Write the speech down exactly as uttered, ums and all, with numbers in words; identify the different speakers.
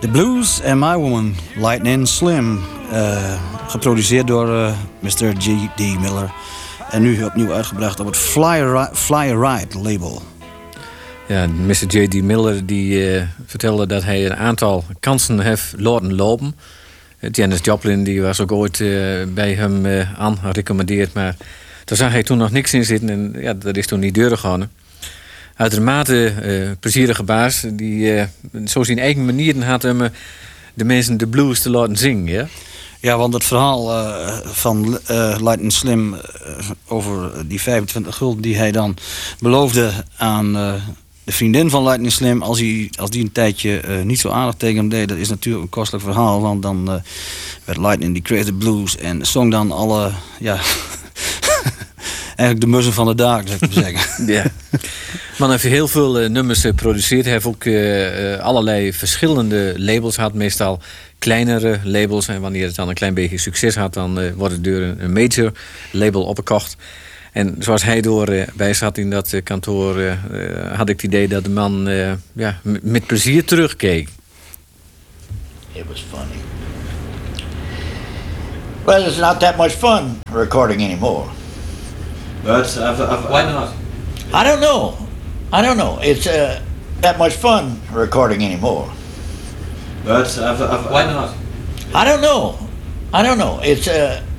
Speaker 1: The Blues and My Woman, Lightning Slim. Uh, geproduceerd door uh, mister J D Miller. En nu opnieuw uitgebracht op het Fly, Ri- Fly Ride label.
Speaker 2: Ja, mister J D Miller die, uh, vertelde dat hij een aantal kansen heeft laten lopen. Uh, Janis Joplin die was ook ooit uh, bij hem uh, aan gerecommendeerd. Maar daar zag hij toen nog niks in zitten. En ja, dat is toen niet doorgegaan. Uitermate uh, plezierige baas. Die uh, zo zijn eigen manieren had om uh, de mensen de blues te laten zingen. Ja?
Speaker 1: Ja, want het verhaal uh, van uh, Lightning Slim uh, over die vijfentwintig gulden die hij dan beloofde aan uh, de vriendin van Lightning Slim, als, hij, als die een tijdje uh, niet zo aardig tegen hem deed, dat is natuurlijk een kostelijk verhaal. Want dan uh, werd Lightning die kreeg de blues en zong dan alle, ja, eigenlijk de mussen van de daak, zou ik maar zeggen.
Speaker 2: Ja. Man heeft heel veel uh, nummers geproduceerd. Hij heeft ook uh, uh, allerlei verschillende labels gehad, meestal kleinere labels. En wanneer het dan een klein beetje succes had, dan uh, wordt het door een, een major label opgekocht. En zoals hij door uh, bij zat in dat uh, kantoor, uh, uh, had ik het idee dat de man uh, ja, m- met plezier terugkeek.
Speaker 3: It was funny. Well, it's not that much fun recording anymore.
Speaker 1: But I've, I've,
Speaker 2: Why not?
Speaker 3: I don't know. I don't know. It's uh, that much fun recording anymore.
Speaker 1: But I've, I've,
Speaker 2: Why not?
Speaker 3: I don't know. I don't know. It's uh,